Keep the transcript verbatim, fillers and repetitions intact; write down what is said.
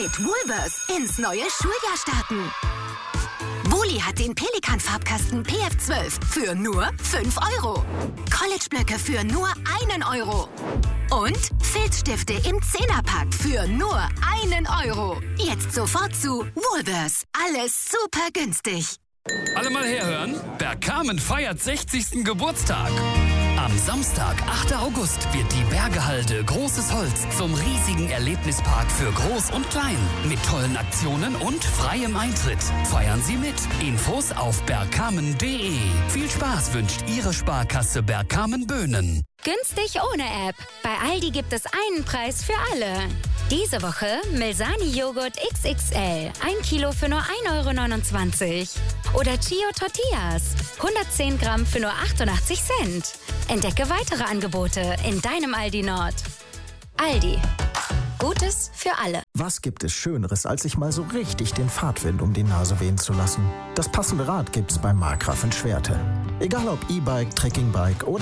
Mit Woolworths ins neue Schuljahr starten. Wooli hat den Pelikan-Farbkasten P F zwölf für nur fünf Euro. College-Blöcke für nur einen Euro. Und Filzstifte im Zehnerpack für nur einen Euro. Jetzt sofort zu Woolworths. Alles super günstig. Alle mal herhören. Bergkamen feiert sechzigsten Geburtstag. Am Samstag, achter August, wird die Bergehalde Großes Holz zum riesigen Erlebnispark für Groß und Klein. Mit tollen Aktionen und freiem Eintritt. Feiern Sie mit. Infos auf bergkamen punkt de. Viel Spaß wünscht Ihre Sparkasse Bergkamen-Böhnen. Günstig ohne App. Bei Aldi gibt es einen Preis für alle. Diese Woche Milsani-Joghurt X X L. Ein Kilo für nur ein Euro neunundzwanzig. Oder Chio Tortillas. hundertzehn Gramm für nur achtundachtzig Cent. Entdecke weitere Angebote in deinem Aldi Nord. Aldi. Gutes für alle. Was gibt es Schöneres, als sich mal so richtig den Fahrtwind um die Nase wehen zu lassen? Das passende Rad gibt's bei Markgraf in Schwerte. Egal ob E-Bike, Trekkingbike oder